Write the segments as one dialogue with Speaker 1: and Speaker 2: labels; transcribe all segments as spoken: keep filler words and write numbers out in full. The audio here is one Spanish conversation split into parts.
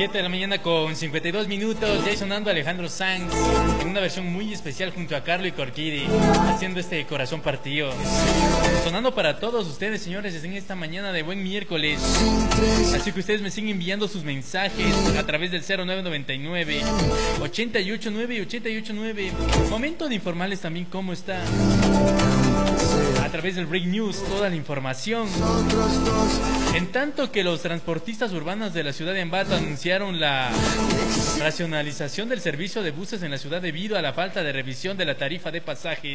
Speaker 1: siete de la mañana con cincuenta y dos minutos, ya sonando Alejandro Sanz en una versión muy especial junto a Carlo y Corquiri, haciendo este corazón partido. Sonando para todos ustedes, señores, en esta mañana de buen miércoles. Así que ustedes me siguen enviando sus mensajes a través del cero nueve nueve nueve, ochenta y ocho nueve y ochenta y ocho nueve. Momento de informarles también cómo está a través del Break News toda la información. En tanto que los transportistas urbanos de la ciudad de Ambato anunciaron la racionalización del servicio de buses en la ciudad debido a la falta de revisión de la tarifa de pasajes.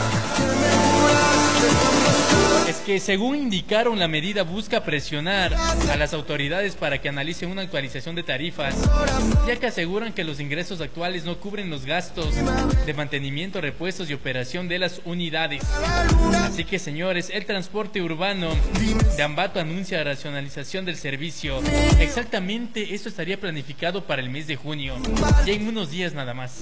Speaker 1: Es que según indicaron, la medida busca presionar a las autoridades para que analicen una actualización de tarifas, ya que aseguran que los ingresos actuales no cubren los gastos de mantenimiento, repuestos y operación de las unidades. Así que, señores, el transporte urbano de Ambato anuncia la racionalización del servicio. Exactamente, esto estaría planificado para el mes de junio, ya en unos días nada más.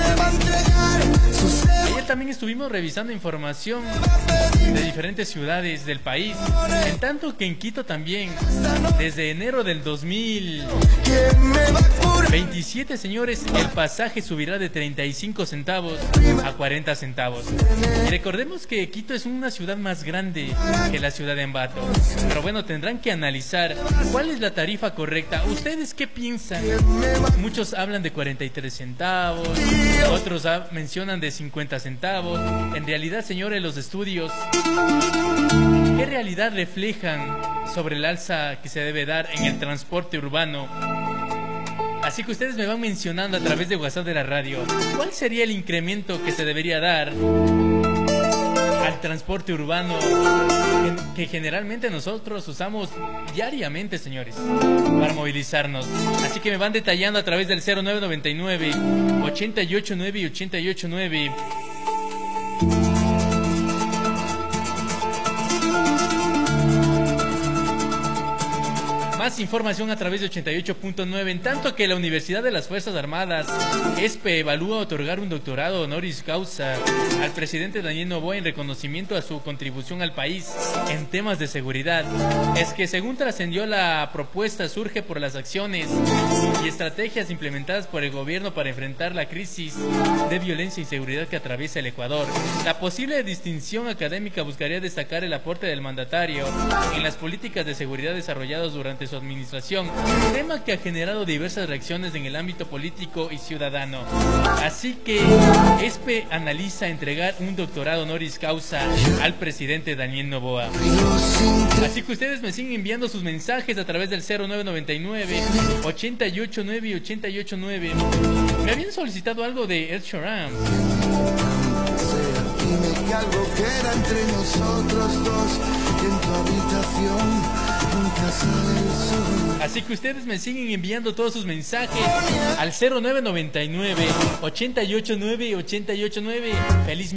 Speaker 1: Ayer también estuvimos revisando información de diferentes ciudades del país, en tanto que en Quito también, desde enero del dos mil veintisiete, señores, el pasaje subirá de treinta y cinco centavos a cuarenta centavos. Y recordemos que Quito es una ciudad más grande que la ciudad de Ambato, pero bueno, tendrán que analizar cuál es la tarifa correcta. ¿Ustedes qué piensan? Muchos hablan de cuarenta y tres centavos, otros mencionan de cincuenta centavos. En realidad, señores, los estudios, ¿qué realidad reflejan sobre el alza que se debe dar en el transporte urbano? Así que ustedes me van mencionando a través de WhatsApp de la radio cuál sería el incremento que se debería dar al transporte urbano que generalmente nosotros usamos diariamente, señores, para movilizarnos. Así que me van detallando a través del cero nueve nueve nueve, ochenta y ocho nueve y ochenta y ocho nueve. Más información a través de ochenta y ocho punto nueve. En tanto que la Universidad de las Fuerzas Armadas, ESPE, evalúa otorgar un doctorado honoris causa al presidente Daniel Noboa en reconocimiento a su contribución al país en temas de seguridad. Es que, según trascendió, la propuesta surge por las acciones y estrategias implementadas por el gobierno para enfrentar la crisis de violencia y inseguridad que atraviesa el Ecuador. La posible distinción académica buscaría destacar el aporte del mandatario en las políticas de seguridad desarrolladas durante su administración, tema que ha generado diversas reacciones en el ámbito político y ciudadano. Así que ESPE analiza entregar un doctorado honoris causa al presidente Daniel Noboa. Así que ustedes me siguen enviando sus mensajes a través del cero nueve nueve nueve, ochenta y ocho nueve y ochenta y ocho nueve. Me habían solicitado algo de Ed Sheeran.
Speaker 2: Dime que algo queda entre nosotros dos y en tu habitación nunca sale el sol.
Speaker 1: Así que ustedes me siguen enviando todos sus mensajes al cero nueve nueve nueve, ochenta y ocho nueve y ochenta y ocho nueve. Feliz